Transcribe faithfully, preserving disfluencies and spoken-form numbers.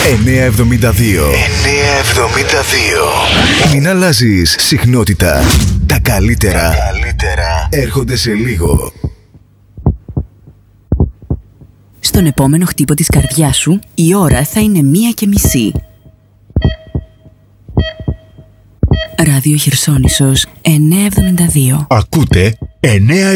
εννιακόσια εβδομήντα δύο. εννιακόσια εβδομήντα δύο. Μην αλλάζεις συχνότητα. Τα καλύτερα, Τα καλύτερα έρχονται σε λίγο. Στον επόμενο χτύπο της καρδιάς σου, η ώρα θα είναι μία και μισή. Ράδιο Χερσόνησος εννιακόσια εβδομήντα δύο. Ακούτε εννιακόσια